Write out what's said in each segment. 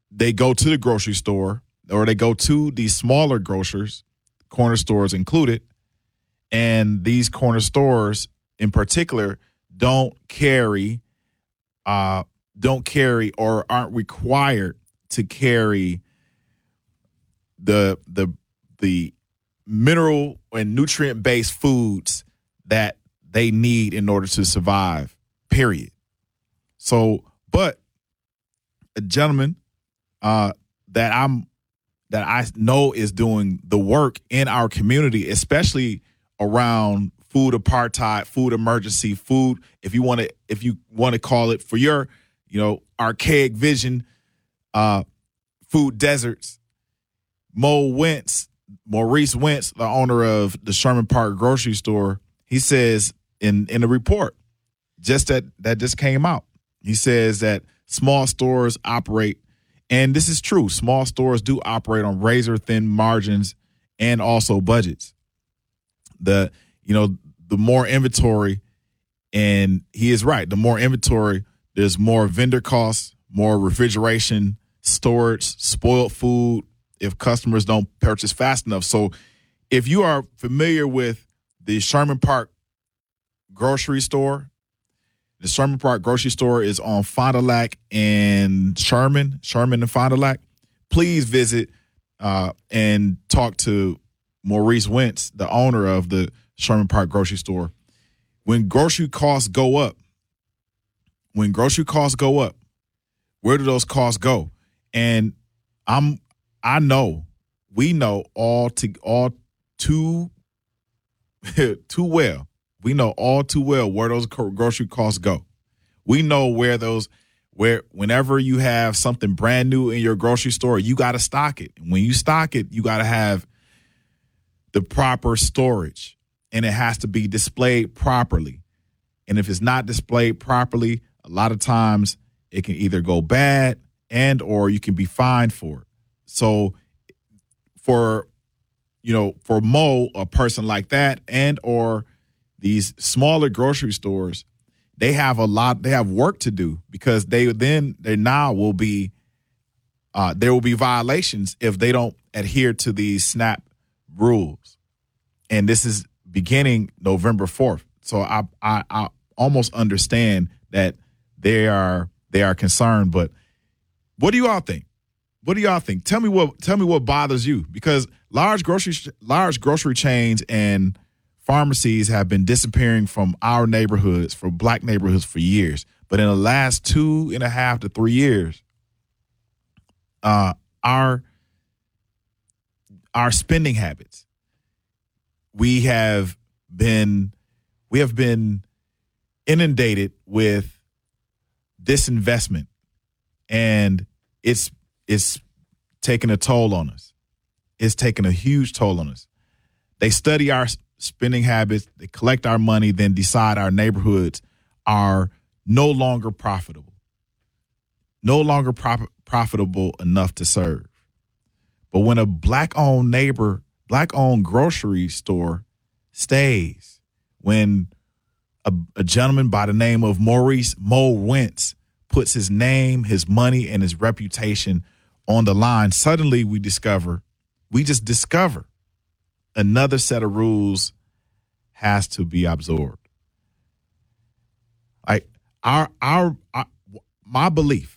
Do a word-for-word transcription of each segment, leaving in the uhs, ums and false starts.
they go to the grocery store or they go to these smaller grocers, corner stores included, and these corner stores in particular don't carry, uh, don't carry or aren't required to carry the the the mineral and nutrient based foods that they need in order to survive. Period. So, but a gentleman uh, that I'm that I know is doing the work in our community, especially around food apartheid, food emergency, food. If you want to, if you want to call it for your, you know, archaic vision, uh, food deserts. Mo Wentz, Maurice Wentz, the owner of the Sherman Park grocery store, he says in in the report, just that that just came out. He says that small stores operate, and this is true, small stores do operate on razor thin margins and also budgets. The, you know, the more inventory, and he is right, the more inventory, there's more vendor costs, more refrigeration, storage, spoiled food if customers don't purchase fast enough. So if you are familiar with the Sherman Park grocery store, the Sherman Park grocery store is on Fond du Lac and Sherman, Sherman and Fond du Lac. Please visit uh, and talk to Maurice Wentz, the owner of the Sherman Park grocery store. When grocery costs go up, when grocery costs go up, where do those costs go? And I'm, I know, we know all to all too, too well. We know all too well where those grocery costs go. We know where those, where whenever you have something brand new in your grocery store, you got to stock it. And when you stock it, you got to have the proper storage, and it has to be displayed properly. And if it's not displayed properly, a lot of times it can either go bad and or you can be fined for it. So for, you know, for Mo, a person like that, and or these smaller grocery stores, they have a lot, they have work to do, because they then, they now will be, uh, there will be violations if they don't adhere to these SNAP rules. And this is beginning November fourth. So I, I, I almost understand that they are, they are concerned, but what do you all think? What do y'all think? Tell me what, tell me what bothers you, because large grocery, large grocery chains and pharmacies have been disappearing from our neighborhoods, from black neighborhoods, for years. But in the last two and a half to three years, uh, our our spending habits, we have been we have been inundated with disinvestment, and it's it's taking a toll on us. It's taking a huge toll on us. They study our spending habits, they collect our money, then decide our neighborhoods are no longer profitable, no longer pro- profitable enough to serve. But when a black-owned neighbor, black-owned grocery store stays, when a, a gentleman by the name of Maurice Mo Wentz puts his name, his money, and his reputation on the line, suddenly we discover, we just discover another set of rules has to be absorbed. Like our, our, our, my belief,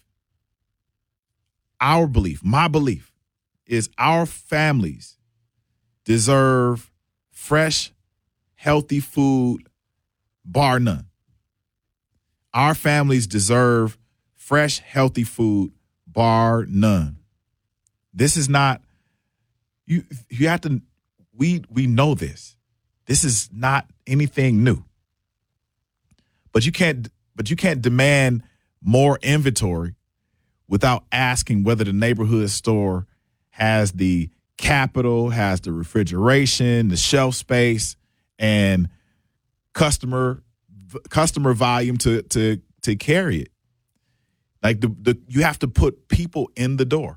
our belief, my belief is our families deserve fresh, healthy food, bar none. Our families deserve fresh, healthy food, bar none. This is not, you, you have to, We we know this. This is not anything new. But you can't but you can't demand more inventory without asking whether the neighborhood store has the capital, has the refrigeration, the shelf space, and customer customer volume to to to carry it. Like the, the you have to put people in the door.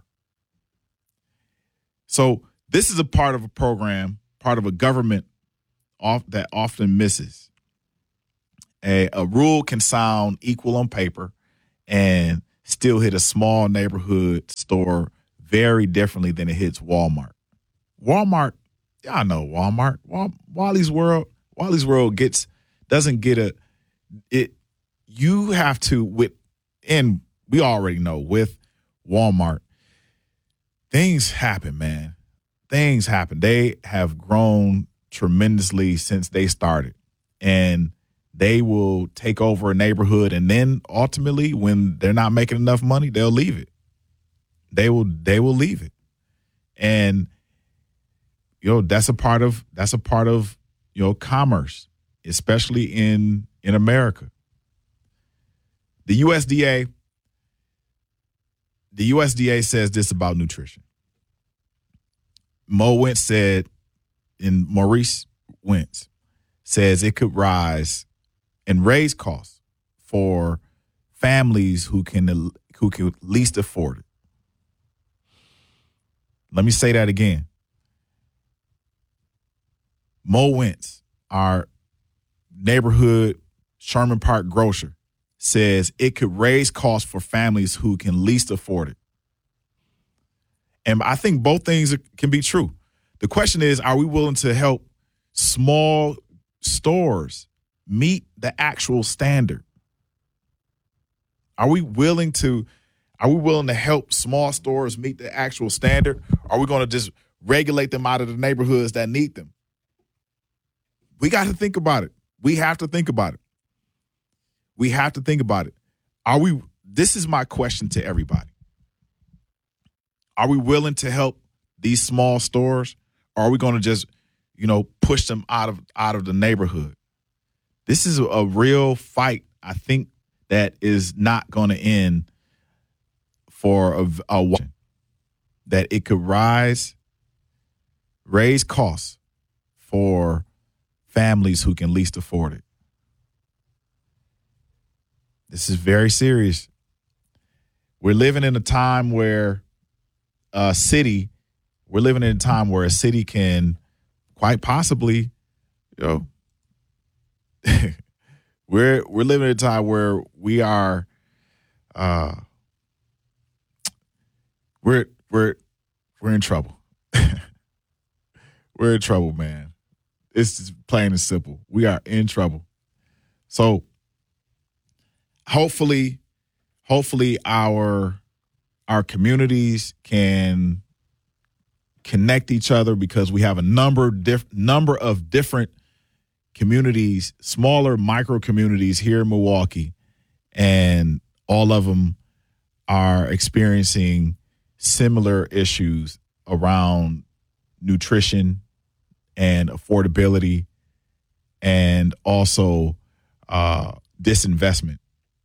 So this is a part of a program, part of a government off that often misses. A, a rule can sound equal on paper and still hit a small neighborhood store very differently than it hits Walmart. Walmart, y'all know Walmart. Wall, Wally's World, Wally's World gets doesn't get a it. You have to with, and we already know with Walmart, things happen, man. Things happen. They have grown tremendously since they started, and they will take over a neighborhood, and then ultimately, when they're not making enough money, they'll leave it. They will. They will leave it, and you know that's a part of that's a part of you know commerce, especially in in America. The U S D A, the U S D A says this about nutrition. Mo Wentz said, and Maurice Wentz says it could rise and raise costs for families who can who can least afford it. Let me say that again. Mo Wentz, our neighborhood Sherman Park grocer, says it could raise costs for families who can least afford it. And I think both things can be true. The question is, are we willing to help small stores meet the actual standard? Are we willing to, are we willing to help small stores meet the actual standard? Or are we going to just regulate them out of the neighborhoods that need them? We got to think about it. We have to think about it. We have to think about it. Are we, this is my question to everybody. Are we willing to help these small stores, or are we going to just, you know, push them out of out of the neighborhood? This is a real fight, I think, that is not going to end for a, a while. That it could rise, raise costs for families who can least afford it. This is very serious. We're living in a time where a city, we're living in a time where a city can quite possibly, you know, we're we're living in a time where we are, uh, we're we're we're in trouble. We're in trouble, man. It's just plain and simple. We are in trouble. So hopefully, hopefully our our communities can connect each other, because we have a number diff- number of different communities, smaller micro communities here in Milwaukee, and all of them are experiencing similar issues around nutrition and affordability, and also uh, disinvestment.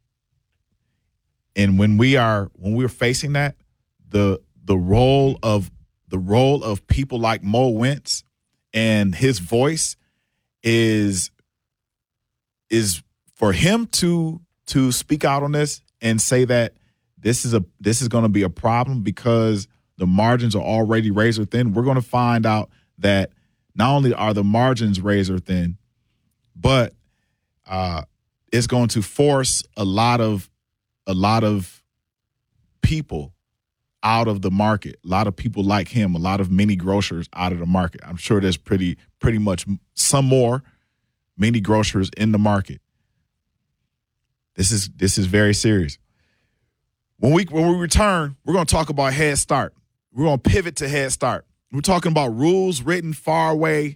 And when we are when we're facing that, the the role of the role of people like Mo Wentz and his voice is is for him to to speak out on this and say that this is a this is going to be a problem because the margins are already razor thin. We're going to find out that not only are the margins razor thin, but uh, it's going to force a lot of a lot of people out of the market. A lot of people like him, a lot of mini grocers out of the market. I'm sure there's pretty pretty much some more mini grocers in the market. This is this is very serious. When we when we return, we're going to talk about Head Start. We're going to pivot to Head Start. We're talking about rules written far away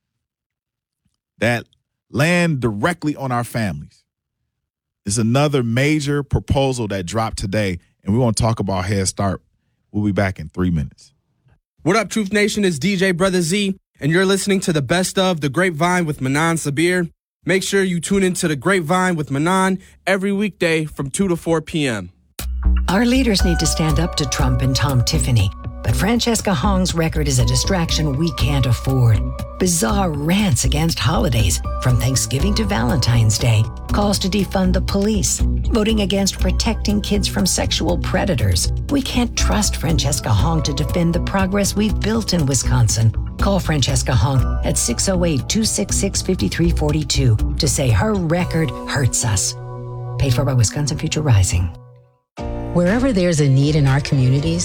that land directly on our families. It's another major proposal that dropped today, and we want to talk about Head Start. We'll be back in three minutes. What up, Truth Nation? It's D J Brother Z, and you're listening to the best of The Grapevine with Manan Sabir. Make sure you tune into The Grapevine with Manan every weekday from two to four p.m. Our leaders need to stand up to Trump and Tom Tiffany, but Francesca Hong's record is a distraction we can't afford. Bizarre rants against holidays, from Thanksgiving to Valentine's Day, calls to defund the police, voting against protecting kids from sexual predators. We can't trust Francesca Hong to defend the progress we've built in Wisconsin. Call Francesca Hong at six oh eight, two six six, five three four two to say her record hurts us. Paid for by Wisconsin Future Rising. Wherever there's a need in our communities,